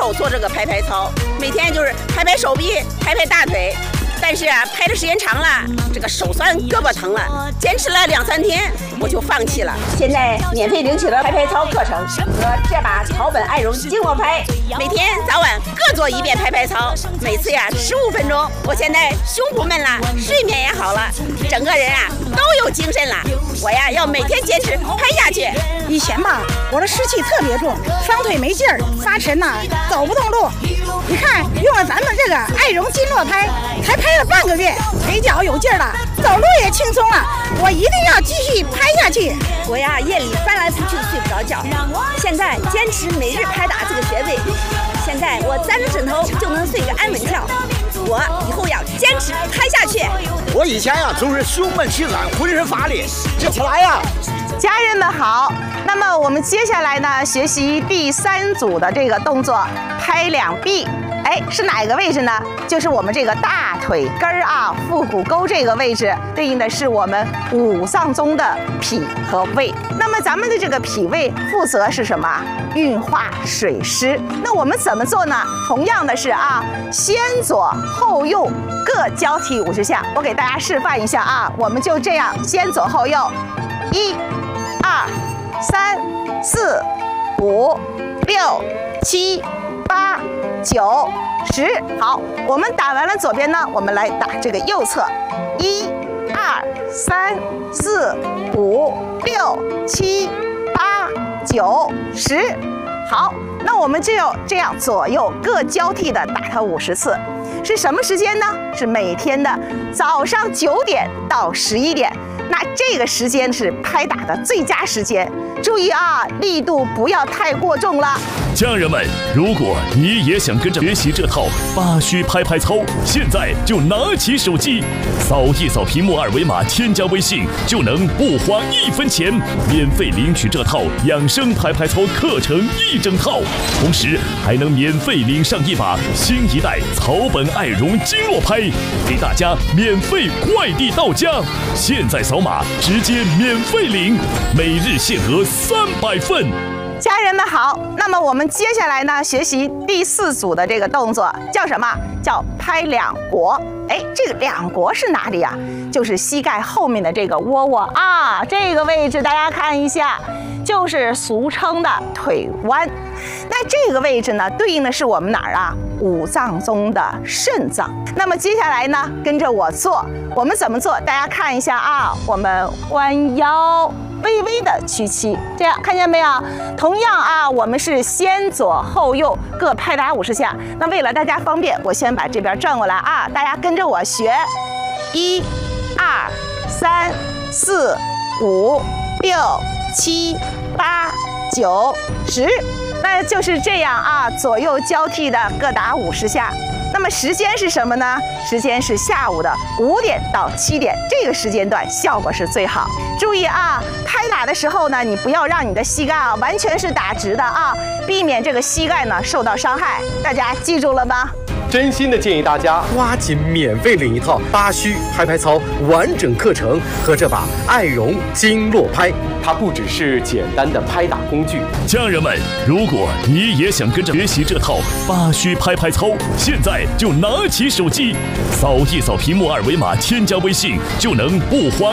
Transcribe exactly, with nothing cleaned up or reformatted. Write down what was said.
手做这个拍拍操，每天就是拍拍手臂，拍拍大腿。但是啊，拍的时间长了，这个手酸胳膊疼了，坚持了两三天，我就放弃了。现在免费领取了拍拍操课程和这把草本爱绒经络拍，每天早晚各做一遍拍拍操，每次呀十五分钟。我现在胸不闷了，睡眠也好了，整个人啊都有精神了。我呀要每天坚持拍下去。 以前吧，我的湿气特别重，双腿没劲儿，发沉呐、啊，走不动路。你看，用了咱们这个爱绒经络拍，才拍了半个月，腿脚有劲儿了，走路也轻松了。我一定要继续拍下去。 我呀夜里翻来覆去睡不着觉，现在坚持每日拍打这个穴位，现在我沾着枕头就能睡个安稳觉。我以后要坚持拍下去。 我以前呀总是胸闷气短，浑身乏力，这起来呀。 家人们好，那么我们接下来呢，学习第三组的这个动作，拍两臂。哎，是哪个位置呢？就是我们这个大腿根儿啊，腹股沟这个位置，对应的是我们五脏中的脾和胃。那么咱们的这个脾胃负责是什么？运化水湿。那我们怎么做呢？同样的是啊，先左后右各交替五十下。我给大家示范一下啊，我们就这样，先左后右，一、二、三、四、五、六、七、八、九、十。好，我们打完了左边呢，我们来打这个右侧，一、二、三、四、五、六、七、八、九、十。好，那我们就要这样左右各交替的打它五十次。是什么时间呢？是每天的早上九点到十一点。那这个时间是拍打的最佳时间，注意啊，力度不要太过重了。 家人们，如果你也想跟着学习这套八虚拍拍操，现在就拿起手机，扫一扫屏幕二维码，添加微信，就能不花一分钱，免费领取这套养生拍拍操课程一整套，同时还能免费领上一把新一代草本爱绒经络拍，给大家免费快递到家。现在扫码直接免费领，每日限额三百份。 家人们好，那么我们接下来呢，学习第四组的这个动作叫什么？叫拍两国。哎，这个两国是哪里呀？就是膝盖后面的这个窝窝啊，这个位置大家看一下，就是俗称的腿弯。那这个位置呢，对应的是我们哪儿啊？五脏中的肾脏。那么接下来呢，跟着我做，我们怎么做？大家看一下啊，我们弯腰，微微的屈膝，这样看见没有？同样啊，我们是先左后右各拍打五十下。那为了大家方便，我先把这边转过来啊，大家跟着我学，一、二、三、四、五、六、七、八、九、十。那就是这样啊，左右交替的各打五十下。那么时间是什么呢？时间是下午的五点到七点，这个时间段效果是最好。注意啊，拍打的时候呢，你不要让你的膝盖啊完全是打直的啊，避免这个膝盖呢受到伤害。大家记住了吗？ 真心的建议大家抓紧免费领一套八虚拍拍操完整课程和这把爱绒经络拍，它不只是简单的拍打工具。 家人们，如果你也想跟着学习这套八虚拍拍操，现在就拿起手机，扫一扫屏幕二维码，添加微信，就能不花